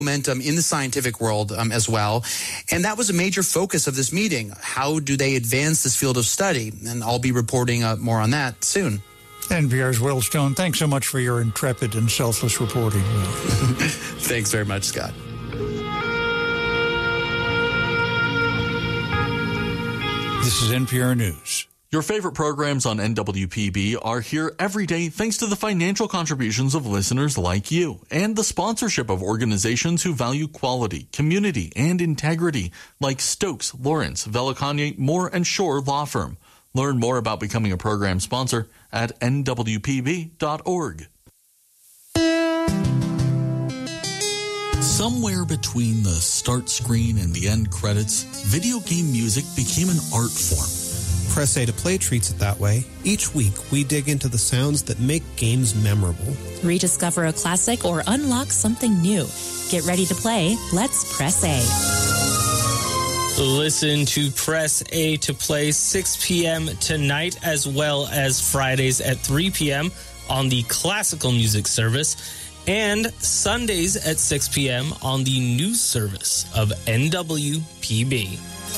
momentum in the scientific world as well. And that was a major focus of this meeting. How do they advance this field of study? And I'll be reporting more on that soon. NPR's Will Stone, thanks so much for your intrepid and selfless reporting. Thanks very much, Scott. This is NPR News. Your favorite programs on NWPB are here every day thanks to the financial contributions of listeners like you and the sponsorship of organizations who value quality, community, and integrity like Stokes, Lawrence, Velikonye, Moore, and Shore Law Firm. Learn more about becoming a program sponsor at nwpb.org. Somewhere between the start screen and the end credits, video game music became an art form. Press A to Play treats it that way. Each week, we dig into the sounds that make games memorable. Rediscover a classic or unlock something new. Get ready to play. Let's Press A. Listen to Press A to Play 6 p.m. tonight, as well as Fridays at 3 p.m. on the classical music service, and Sundays at 6 p.m. on the news service of NWPB.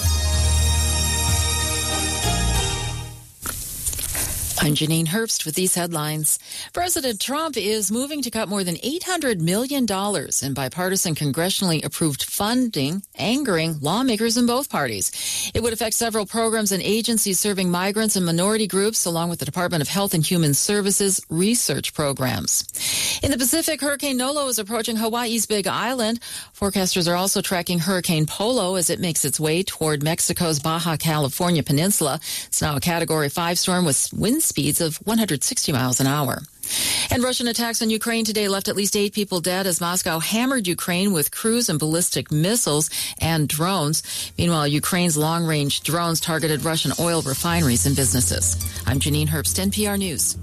I'm Janine Herbst with these headlines. President Trump is moving to cut more than $800 million in bipartisan congressionally approved funding, angering lawmakers in both parties. It would affect several programs and agencies serving migrants and minority groups, along with the Department of Health and Human Services research programs. In the Pacific, Hurricane Nolo is approaching Hawaii's Big Island. Forecasters are also tracking Hurricane Polo as it makes its way toward Mexico's Baja California Peninsula. It's now a Category 5 storm with wind speeds of 160 miles an hour. And Russian attacks on Ukraine today left at least 8 people dead as Moscow hammered Ukraine with cruise and ballistic missiles and drones. Meanwhile, Ukraine's long-range drones targeted Russian oil refineries and businesses. I'm Janine Herbst, NPR News.